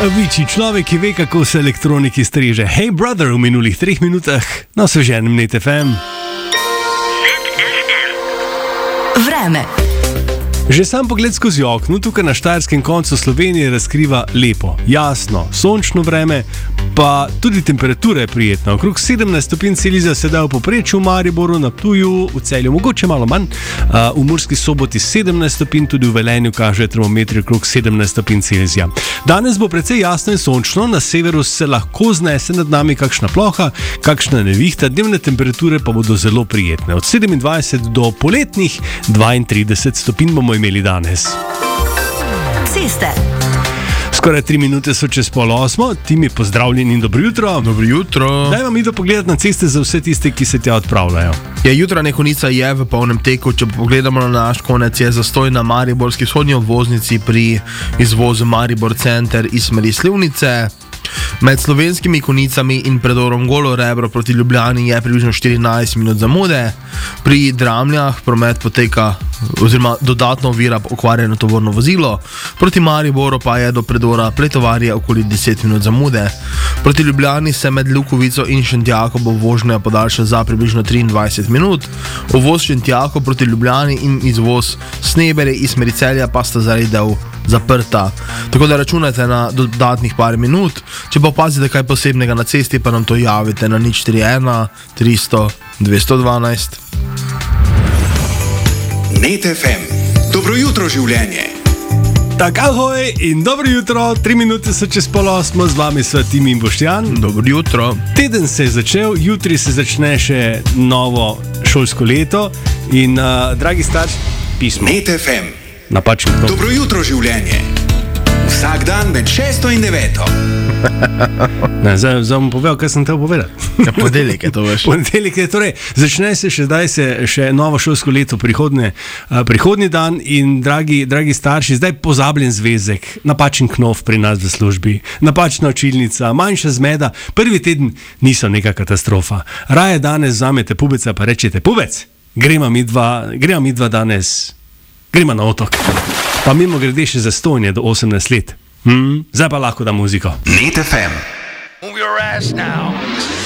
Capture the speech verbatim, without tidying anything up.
Avicii, človek, ki ve, kako se elektroniki striže. Hey brother, v minulih treh minutah na osveženem Net F M. Vreme. Že sam pogled skozi okno tukaj na štajerskem koncu Slovenije razkriva lepo, jasno, sončno vreme, pa tudi temperatura je prijetna. Okrog sedemnajst stopinj Celzija sedaj v povprečju, v Mariboru, na Ptuju, v Celju mogoče malo manj, v Murski Soboti sedemnajst stopinj, tudi v Velenju kaže termometri okrog sedemnajst stopinj Celzija. Danes bo precej jasno in sončno, na severu se lahko znese nad nami kakšna ploha, kakšna nevihta, dnevne temperature pa bodo zelo prijetne. Od sedemindvajset do poletnih dvaintrideset stopinj bomo imeli danes. Ceste. Skoraj tri minute so čez pol osmo, ti mi pozdravljeni in dobro jutro. Dobro jutro. Daj vam ido pogledati na ceste za vse tiste, ki se tja odpravljajo. Ja, jutranja konica je v polnem teku, če pogledamo na naš konec, je zastoj na mariborski vzhodni obvoznici pri izvozu Maribor center iz smeri Slivnice. Med slovenskimi konicami in predorom Golo Rebro proti Ljubljani je približno štirinajst minut zamude. Pri Dramljah promet poteka oziroma dodatno ovira okvarjeno tovorno vozilo. Proti Mariboru pa je do predora Pletovarje okoli deset minut zamude. Proti Ljubljani se med Lukovico in Šentjakobo vožnja podaljša za približno triindvajset minut. Uvoz Šentjakov proti Ljubljani in izvoz Snebere iz smeri Celja pa sta zaradi del zaprta. Tako da računajte na dodatnih par minut. Če pa opazite kaj posebnega na cesti, pa nam to javite na nič štiri ena tristo dvesto dvanajst. Net F M. Dobro jutro, življenje. Tak, ahoj in dobro jutro, tri minute so čez pol osmo, z vami sva Tim in Boštjan. Dobro jutro. Teden se je začel, jutri se začne še novo šolsko leto in, uh, dragi starši, pismo. Net F M. Napačen knop. Dobro jutro, življenje. Vsak dan med šesto in deveto. Ne, zdaj, zdaj bom povedal, kaj sem te povedal. Ja, ponedeljek je to, veš. Ponedeljek je, torej, začne se še zdaj se še novo šolsko leto, prihodnje, uh, prihodnji dan in dragi, dragi starši, zdaj pozabljen zvezek, napačen knov pri nas v službi, napačna učilnica, manjša zmeda, prvi teden niso neka katastrofa. Raje danes vzamete pubeca pa rečete, pubec, gremo mi dva, gremo mi dva danes, gremo na otok. Pa mimo grede še za stojanje do osemnajst let. Hmm? Zdaj pa lahko da muziko. Net F M. Move your ass now.